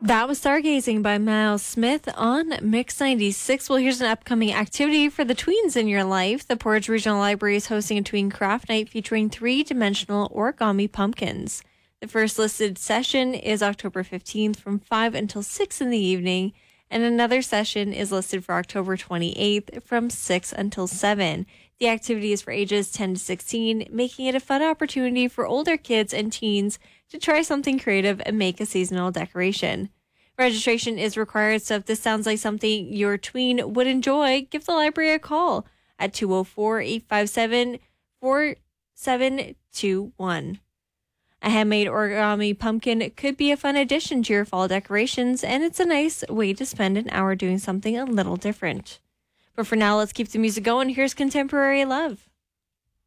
That was Stargazing by Miles Smith on Mix 96. Well, here's an upcoming activity for the tweens in your life. The Portage Regional Library is hosting a tween craft night featuring 3-dimensional origami pumpkins. The first listed session is October 15th from 5 until 6 in the evening, and another session is listed for October 28th from 6 until 7. The activity is for ages 10 to 16, making it a fun opportunity for older kids and teens to try something creative and make a seasonal decoration. Registration is required, so if this sounds like something your tween would enjoy, give the library a call at 204-857-4721. A handmade origami pumpkin could be a fun addition to your fall decorations, and it's a nice way to spend an hour doing something a little different. But for now, let's keep the music going. Here's Contemporary Love.